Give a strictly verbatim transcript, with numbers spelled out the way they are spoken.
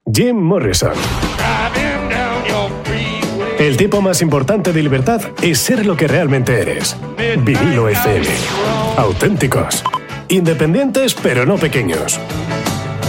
Jim Morrison. El tipo más importante de libertad es ser lo que realmente eres. Vinilo F M. Auténticos. Independientes pero no pequeños.